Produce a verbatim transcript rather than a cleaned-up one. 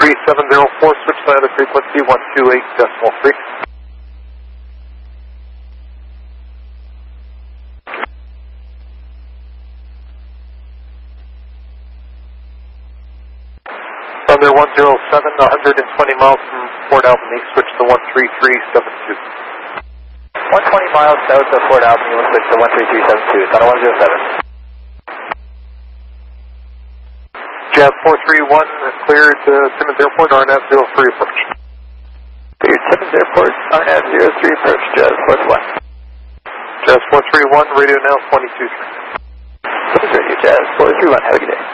three seven zero four, switch to other frequency one two eight decimal three. Thunder one zero seven, one hundred twenty miles from Fort Albany, switch to one three three seven two. one hundred twenty miles south of Fort Albany, we'll switch to one three three seven two, Thunder one zero seven. Jazz four three one, cleared uh, Simmons Airport, R N A V zero three approach. Cleared Simmons Airport, R N A V zero three approach, Jazz four three one. Jazz four three one, radio now twenty-two three. This is Radio Jazz four three one, have a good day.